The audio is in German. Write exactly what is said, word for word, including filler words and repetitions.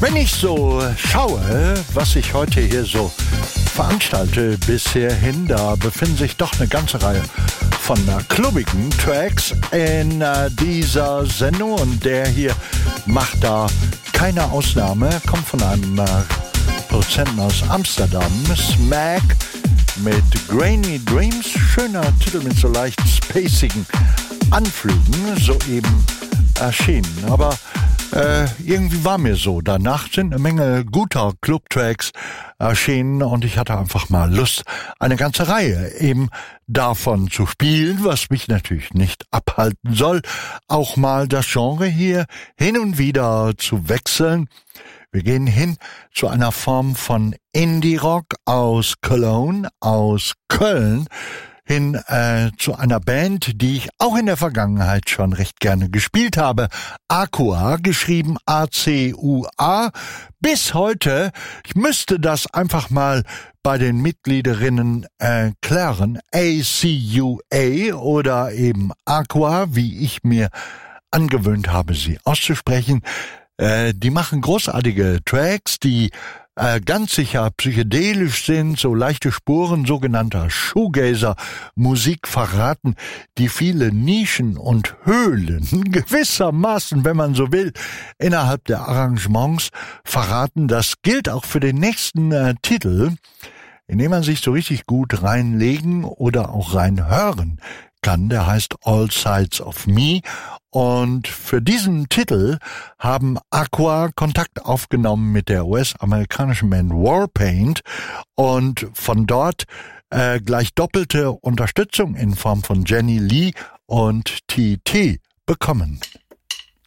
Wenn ich so schaue, was ich heute hier so veranstalte bisher hin, da befinden sich doch eine ganze Reihe von äh, klubbigen Tracks in äh, dieser Sendung und der hier macht da keine Ausnahme, kommt von einem äh, Produzenten aus Amsterdam, Smack mit Grainy Dreams, schöner Titel mit so leicht spacigen Anflügen, soeben erschienen, aber Äh, irgendwie war mir so. Danach sind eine Menge guter Club-Tracks erschienen und ich hatte einfach mal Lust, eine ganze Reihe eben davon zu spielen, was mich natürlich nicht abhalten soll, auch mal das Genre hier hin und wieder zu wechseln. Wir gehen hin zu einer Form von Indie-Rock aus Cologne, aus Köln, hin äh, zu einer Band, die ich auch in der Vergangenheit schon recht gerne gespielt habe. Acua, geschrieben A C U A. Bis heute, ich müsste das einfach mal bei den Mitgliederinnen äh, klären. A C U A oder eben Acua, wie ich mir angewöhnt habe, sie auszusprechen. Äh, die machen großartige Tracks, die Äh, ganz sicher psychedelisch sind, so leichte Spuren sogenannter Shoegazer-Musik verraten, die viele Nischen und Höhlen gewissermaßen, wenn man so will, innerhalb der Arrangements verraten. Das gilt auch für den nächsten äh, Titel, in dem man sich so richtig gut reinlegen oder auch reinhören kann. Der heißt All Sides of Me. Und für diesen Titel haben Acua Kontakt aufgenommen mit der U S-amerikanischen Band Warpaint und von dort äh, gleich doppelte Unterstützung in Form von Jenny Lee und T T bekommen.